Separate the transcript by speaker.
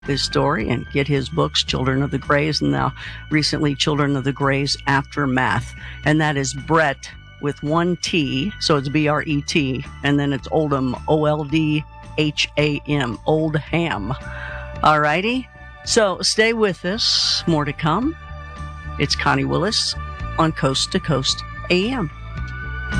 Speaker 1: his story and get his books, Children of the Greys, and now recently Children of the Greys Aftermath. And that is Brett with one T, so it's B-R-E-T, and then it's Oldham, O-L-D-H-A-M, Oldham. All righty, so stay with us. More to come. It's Connie Willis on Coast to Coast AM.